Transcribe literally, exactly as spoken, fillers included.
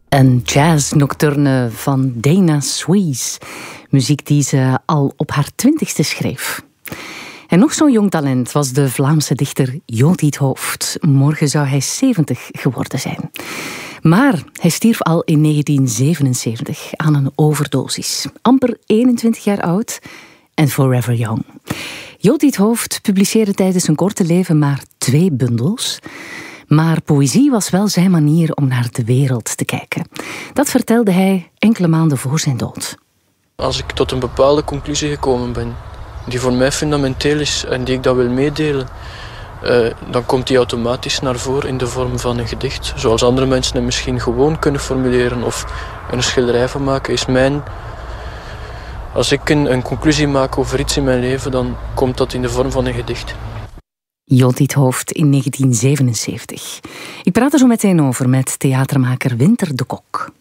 Een jazz-nocturne van Dana Suisse. Muziek die ze al op haar twintigste schreef. En nog zo'n jong talent was de Vlaamse dichter Judith Hooft. Morgen zou hij zeventig geworden zijn. Maar hij stierf al in negentien zevenenzeventig aan een overdosis. Amper eenentwintig jaar oud en forever young. Judith Hooft publiceerde tijdens zijn korte leven maar twee bundels. Maar poëzie was wel zijn manier om naar de wereld te kijken. Dat vertelde hij enkele maanden voor zijn dood. Als ik tot een bepaalde conclusie gekomen ben, die voor mij fundamenteel is en die ik dat wil meedelen, uh, dan komt die automatisch naar voren in de vorm van een gedicht. Zoals andere mensen het misschien gewoon kunnen formuleren of een schilderij van maken, is mijn... Als ik een, een conclusie maak over iets in mijn leven, dan komt dat in de vorm van een gedicht. Judith Hooft in negentien zevenenzeventig. Ik praat er zo meteen over met theatermaker Winter de Kok.